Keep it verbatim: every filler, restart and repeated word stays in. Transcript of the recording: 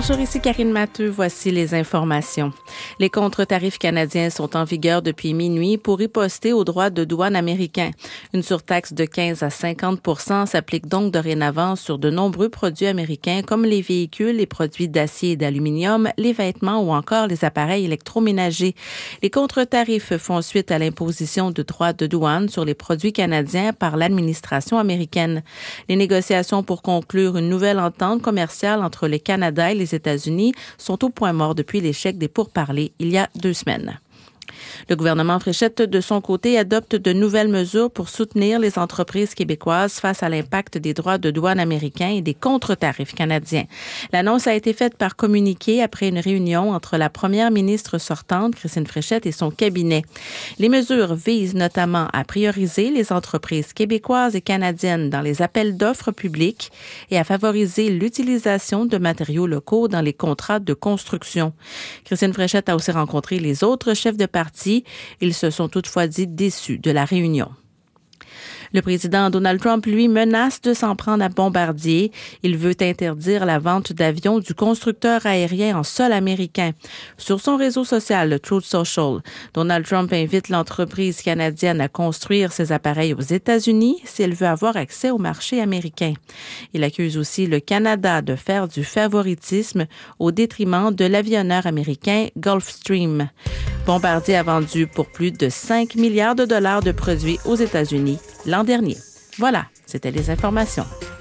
Bonjour, ici Karine Matteux. Voici les informations. Les contre-tarifs canadiens sont en vigueur depuis minuit pour riposter aux droits de douane américains. Une surtaxe de quinze à cinquante pour cent s'applique donc dorénavant sur de nombreux produits américains comme les véhicules, les produits d'acier et d'aluminium, les vêtements ou encore les appareils électroménagers. Les contre-tarifs font suite à l'imposition de droits de douane sur les produits canadiens par l'administration américaine. Les négociations pour conclure une nouvelle entente commerciale entre le Canada et les États-Unis sont au point mort depuis l'échec des pourparlers il y a deux semaines. Le gouvernement Fréchette, de son côté, adopte de nouvelles mesures pour soutenir les entreprises québécoises face à l'impact des droits de douane américains et des contre-tarifs canadiens. L'annonce a été faite par communiqué après une réunion entre la première ministre sortante, Christine Fréchette, et son cabinet. Les mesures visent notamment à prioriser les entreprises québécoises et canadiennes dans les appels d'offres publics et à favoriser l'utilisation de matériaux locaux dans les contrats de construction. Christine Fréchette a aussi rencontré les autres chefs de parti. Ils se sont toutefois dit déçus de la réunion. Le président Donald Trump, lui, menace de s'en prendre à Bombardier. Il veut interdire la vente d'avions du constructeur aérien en sol américain. Sur son réseau social, le Truth Social, Donald Trump invite l'entreprise canadienne à construire ses appareils aux États-Unis si elle veut avoir accès au marché américain. Il accuse aussi le Canada de faire du favoritisme au détriment de l'avionneur américain Gulfstream. Bombardier a vendu pour plus de cinq milliards de dollars de produits aux États-Unis l'an dernier. Voilà, c'était les informations.